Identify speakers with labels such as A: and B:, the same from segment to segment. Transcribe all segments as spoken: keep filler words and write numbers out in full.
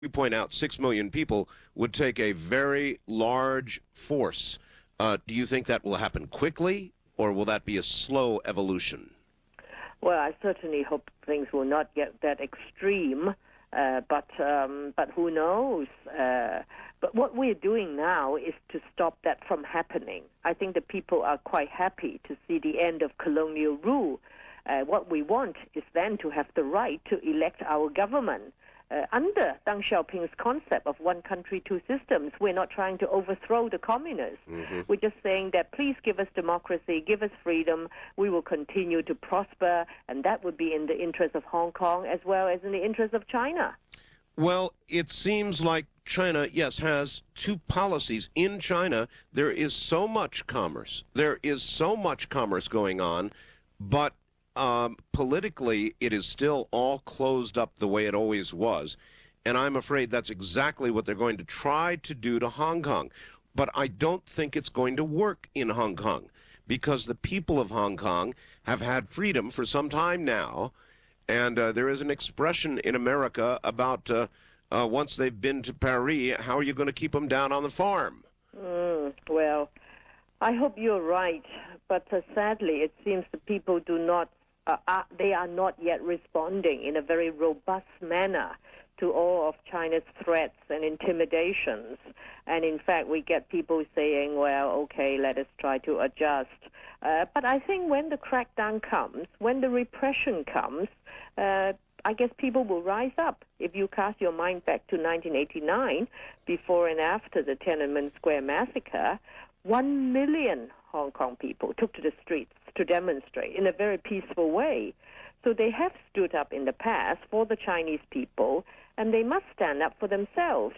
A: we point out, six million people would take a very large force. Uh, do you think that will happen quickly, or will that be a slow evolution?
B: Well, I certainly hope things will not get that extreme, uh, but um, but who knows? Uh, but what we're doing now is to stop that from happening. I think the people are quite happy to see the end of colonial rule. Uh, what we want is then to have the right to elect our government. Uh, under Deng Xiaoping's concept of one country, two systems, we're not trying to overthrow the communists. Mm-hmm. We're just saying that please give us democracy, give us freedom, we will continue to prosper, and that would be in the interest of Hong Kong as well as in the interest of China.
A: Well, it seems like China, yes, has two policies. In China, there is so much commerce. There is so much commerce going on, but Um, politically, it is still all closed up the way it always was. And I'm afraid that's exactly what they're going to try to do to Hong Kong. But I don't think it's going to work in Hong Kong because the people of Hong Kong have had freedom for some time now. And uh, there is an expression in America about uh, uh, once they've been to Paris, how are you going to keep them down on the farm?
B: Mm, well, I hope you're right. But uh, sadly, it seems the people do not Uh, uh, they are not yet responding in a very robust manner to all of China's threats and intimidations. And in fact, we get people saying, well, okay, let us try to adjust. Uh, but I think when the crackdown comes, when the repression comes, uh, I guess people will rise up. If you cast your mind back to nineteen eighty-nine, before and after the Tiananmen Square massacre, one million Hong Kong people took to the streets to demonstrate in a very peaceful way. So they have stood up in the past for the Chinese people, and they must stand up for themselves.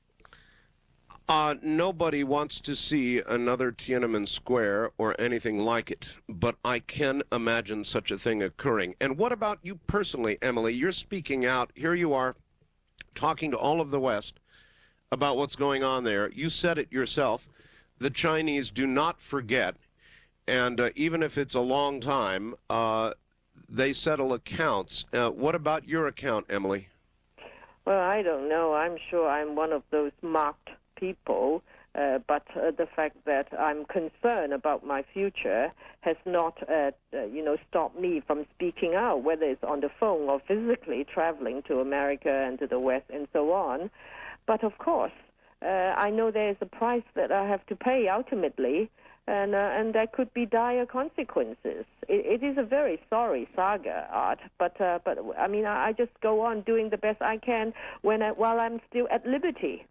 A: Uh, nobody wants to see another Tiananmen Square or anything like it, but I can imagine such a thing occurring. And what about you personally, Emily? You're speaking out. Here you are, talking to all of the West about what's going on there. You said it yourself. The Chinese do not forget. And uh, even if it's a long time, uh, they settle accounts. Uh, what about your account, Emily?
B: Well, I don't know. I'm sure I'm one of those marked people. Uh, but uh, the fact that I'm concerned about my future has not, uh, uh, you know, stopped me from speaking out, whether it's on the phone or physically traveling to America and to the West and so on. But of course, uh, I know there is a price that I have to pay ultimately. And, uh, and there could be dire consequences. It, it is a very sorry saga, Art, but, uh, but I mean, I, I just go on doing the best I can when I, while I'm still at liberty.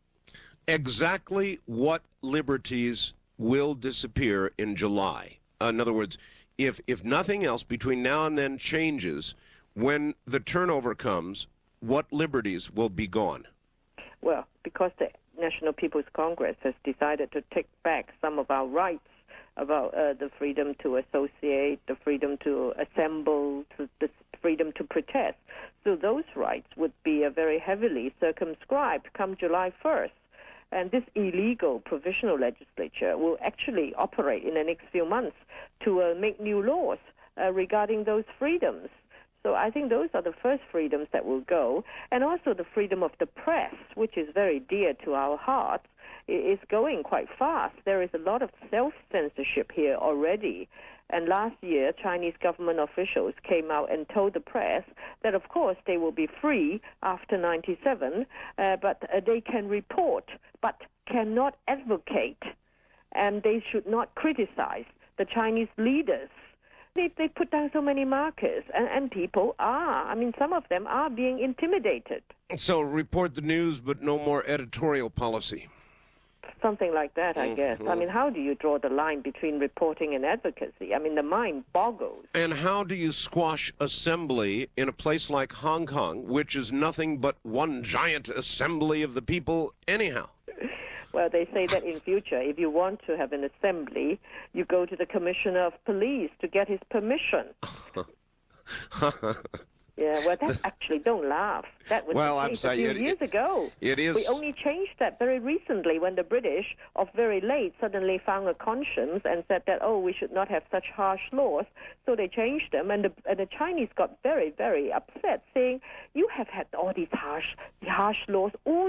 A: Exactly what liberties will disappear in July? Uh, in other words, if, if nothing else between now and then changes, when the turnover comes, what liberties will be gone?
B: Well, because the National People's Congress has decided to take back some of our rights about uh, the freedom to associate, the freedom to assemble, to the freedom to protest. So those rights would be uh, very heavily circumscribed come July first. And this illegal provisional legislature will actually operate in the next few months to uh, make new laws uh, regarding those freedoms. So I think those are the first freedoms that will go. And also the freedom of the press, which is very dear to our hearts, is going quite fast. There is a lot of self-censorship here already. And last year, Chinese government officials came out and told the press that, of course, they will be free after ninety-seven, uh, but uh, they can report, but cannot advocate. And they should not criticize the Chinese leaders. They, they put down so many markers, and, and people are. I mean, some of them are being intimidated.
A: So report the news, but no more editorial policy.
B: Something like that, I guess. I mean, how do you draw the line between reporting and advocacy? I mean, the mind boggles.
A: And how do you squash assembly in a place like Hong Kong, which is nothing but one giant assembly of the people anyhow?
B: Well, they say that in future, if you want to have an assembly, you go to the commissioner of police to get his permission. Yeah, well, that's actually, don't laugh. That was
A: Well,
B: the
A: I'm
B: case
A: sorry,
B: a few
A: it-
B: years
A: it-
B: ago.
A: it is-
B: We only changed that very recently when the British, of very late, suddenly found a conscience and said that, oh, we should not have such harsh laws. So they changed them, and the, and the Chinese got very, very upset, saying, you have had all these harsh, harsh laws all